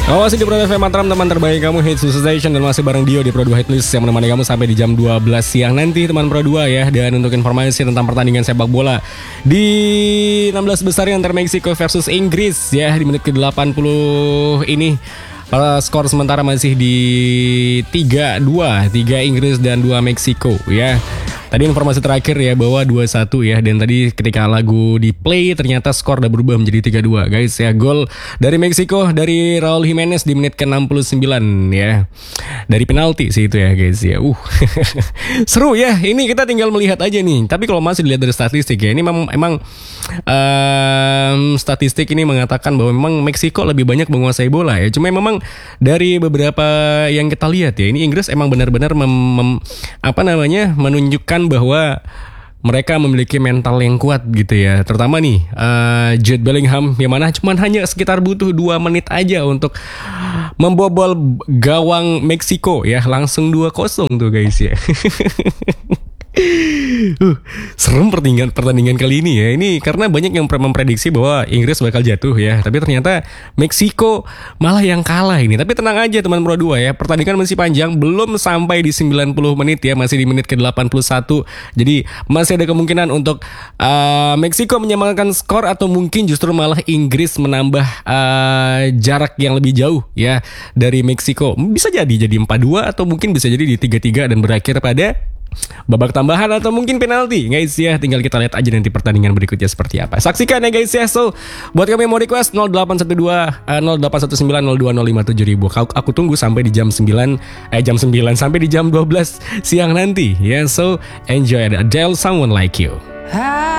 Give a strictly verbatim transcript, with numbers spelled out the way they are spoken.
Oh, masih di Pro F M Mantram, teman terbaik kamu, Hits Station, dan masih bareng Dio di Pro dua Hitlist yang menemani kamu sampai di jam dua belas siang nanti, teman Pro dua ya. Dan untuk informasi tentang pertandingan sepak bola di enam belas besar antara Meksiko versus Inggris ya, di menit ke delapan puluh ini uh, skor sementara masih di tiga dua, tiga Inggris dan dua Meksiko ya. Tadi informasi terakhir ya bahwa dua satu ya. Dan tadi ketika lagu di play ternyata skor udah berubah menjadi tiga dua guys ya. Gol dari Meksiko dari Raul Jimenez di menit ke enam puluh sembilan ya. Dari penalti sih itu ya guys ya. Uh Seru ya. Ini kita tinggal melihat aja nih. Tapi kalau masih dilihat dari statistik ya, ini memang emang um, statistik ini mengatakan bahwa memang Meksiko lebih banyak menguasai bola ya. Cuma memang dari beberapa yang kita lihat ya, ini Inggris emang benar-benar mem, mem, apa namanya menunjukkan bahwa mereka memiliki mental yang kuat gitu ya. Terutama nih uh, Jude Bellingham yang mana cuma hanya sekitar butuh dua menit aja untuk membobol gawang Meksiko ya. Langsung dua kosong tuh guys ya. Uh, serem pertandingan pertandingan kali ini ya. Ini karena banyak yang memprediksi bahwa Inggris bakal jatuh ya, tapi ternyata Meksiko malah yang kalah ini. Tapi tenang aja teman Pro dua ya, pertandingan masih panjang, belum sampai di sembilan puluh menit ya, masih di menit ke delapan puluh satu. Jadi masih ada kemungkinan untuk uh, Meksiko menyamakan skor, atau mungkin justru malah Inggris menambah uh, jarak yang lebih jauh ya dari Meksiko. Bisa jadi jadi empat dua, atau mungkin bisa jadi di tiga tiga dan berakhir pada babak tambahan atau mungkin penalti guys ya. Tinggal kita lihat aja nanti pertandingan berikutnya seperti apa. Saksikan ya guys ya. So buat kami yang mau request nol delapan satu dua nol delapan satu sembilan nol dua nol lima tujuh ribu. Aku, aku tunggu sampai di jam sembilan eh jam sembilan sampai di jam dua belas siang nanti ya. So enjoy. Adele, Someone Like You.